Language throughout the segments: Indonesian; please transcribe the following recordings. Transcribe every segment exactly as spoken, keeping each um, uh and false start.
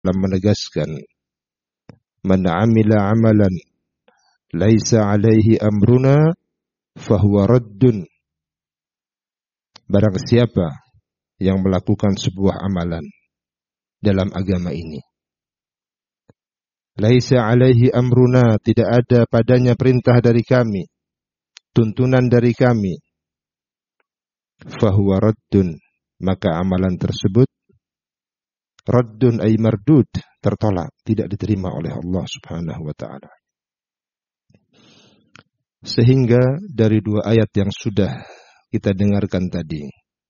menegaskan, man amila amalan laisa alaihi amruna fahuwa raddun. Barang siapa yang melakukan sebuah amalan dalam agama ini, laisa alaihi amruna, tidak ada padanya perintah dari kami, tuntunan dari kami, fahuwa raddun, maka amalan tersebut raddun ay mardud, tertolak, tidak diterima oleh Allah Subhanahu wa taala. Sehingga dari dua ayat yang sudah kita dengarkan tadi,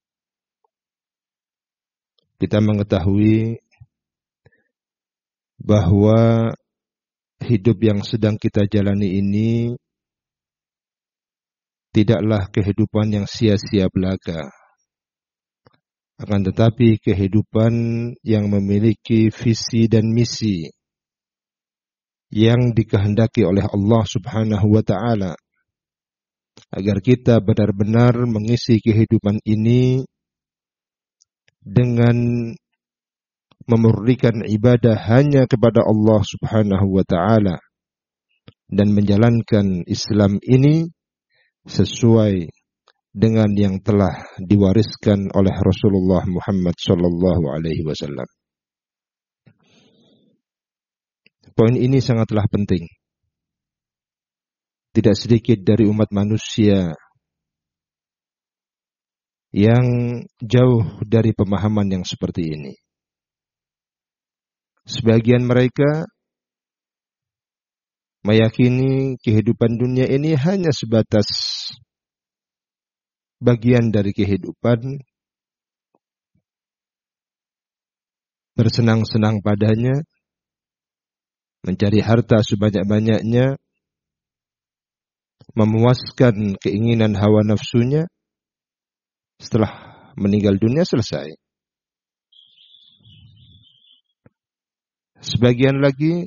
kita mengetahui bahwa hidup yang sedang kita jalani ini tidaklah kehidupan yang sia-sia belaka, akan tetapi kehidupan yang memiliki visi dan misi yang dikehendaki oleh Allah Subhanahu wa taala, agar kita benar-benar mengisi kehidupan ini dengan memurnikan ibadah hanya kepada Allah Subhanahu wa taala dan menjalankan Islam ini sesuai dengan yang telah diwariskan oleh Rasulullah Muhammad sallallahu alaihi wasallam. Poin ini sangatlah penting. Tidak sedikit dari umat manusia yang jauh dari pemahaman yang seperti ini. Sebagian mereka meyakini kehidupan dunia ini hanya sebatas bagian dari kehidupan, bersenang-senang padanya, mencari harta sebanyak-banyaknya, memuaskan keinginan hawa nafsunya, setelah meninggal dunia selesai. Sebagian lagi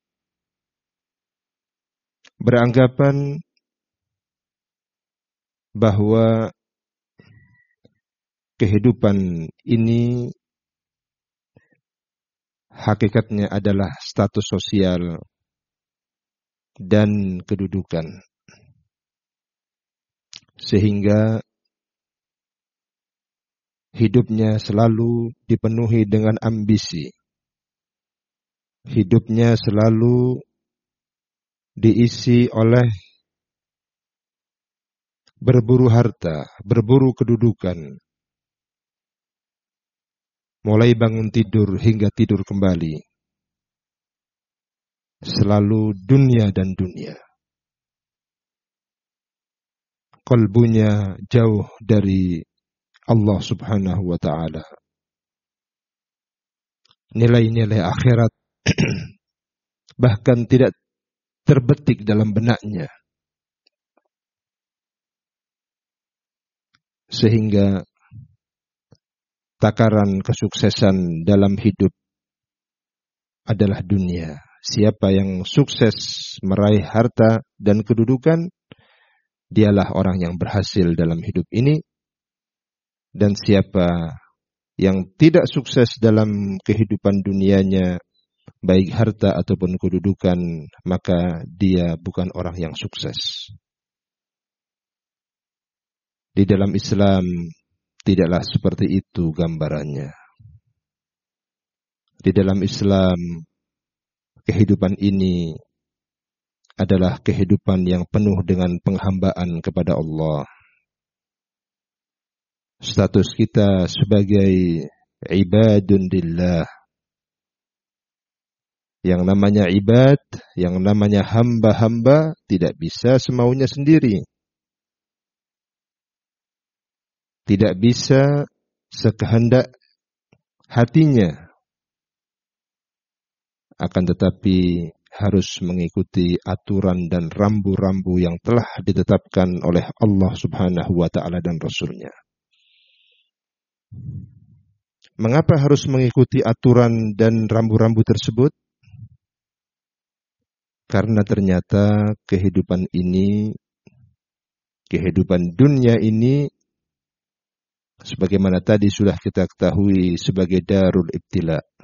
beranggapan bahwa kehidupan ini hakikatnya adalah status sosial dan kedudukan, sehingga hidupnya selalu dipenuhi dengan ambisi. Hidupnya selalu diisi oleh berburu harta, berburu kedudukan, mulai bangun tidur hingga tidur kembali, selalu dunia dan dunia. Kalbunya jauh dari Allah Subhanahu wa ta'ala. Nilai-nilai akhirat bahkan tidak terbetik dalam benaknya, sehingga takaran kesuksesan dalam hidup adalah dunia. Siapa yang sukses meraih harta dan kedudukan, dialah orang yang berhasil dalam hidup ini. Dan siapa yang tidak sukses dalam kehidupan dunianya, baik harta ataupun kedudukan, maka dia bukan orang yang sukses. Di dalam Islam tidaklah seperti itu gambarannya. Di dalam Islam, kehidupan ini adalah kehidupan yang penuh dengan penghambaan kepada Allah. Status kita sebagai ibadun lillah. Yang namanya ibad, yang namanya hamba-hamba tidak bisa semaunya sendiri. Tidak bisa sekehendak hatinya. Akan tetapi harus mengikuti aturan dan rambu-rambu yang telah ditetapkan oleh Allah Subhanahu wa ta'ala dan Rasulnya. Mengapa harus mengikuti aturan dan rambu-rambu tersebut? Karena ternyata kehidupan ini, kehidupan dunia ini, sebagaimana tadi sudah kita ketahui sebagai darul ibtila,